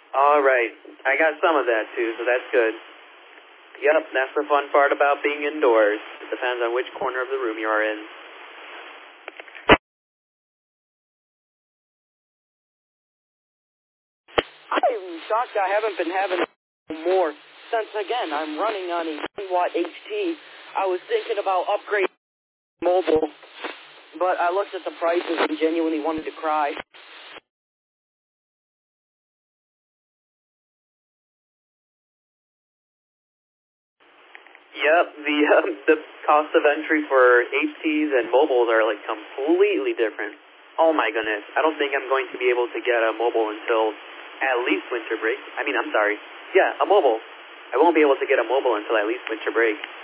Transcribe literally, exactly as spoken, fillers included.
All right. I got some of that, too, so that's good. Yep, that's the fun part about being indoors. It depends on which corner of the room you are in. I'm shocked I haven't been having more since, again, I'm running on a one watt H T. I was thinking about upgrading mobile, but I looked at the prices and genuinely wanted to cry. Yep, the um, the cost of entry for H Ts and mobiles are like completely different. Oh my goodness, I don't think I'm going to be able to get a mobile until at least winter break. I mean, I'm sorry. Yeah, a mobile. I won't be able to get a mobile until at least winter break.